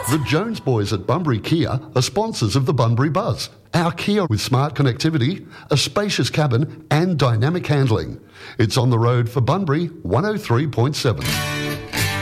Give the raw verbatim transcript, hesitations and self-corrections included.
The Jones boys at Bunbury Kia are sponsors of the Bunbury Buzz. Our Kia with smart connectivity, a spacious cabin and dynamic handling. It's on the road for Bunbury one oh three point seven.